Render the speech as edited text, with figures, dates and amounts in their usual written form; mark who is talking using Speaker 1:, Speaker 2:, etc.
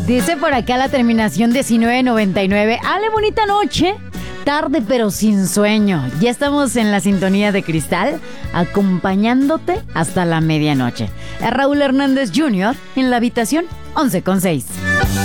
Speaker 1: Dice por acá la terminación 1999. Ale, bonita noche. Tarde pero sin sueño. Ya estamos en la sintonía de Cristal, acompañándote hasta la medianoche. Es Raúl Hernández Jr. en la habitación 11:6.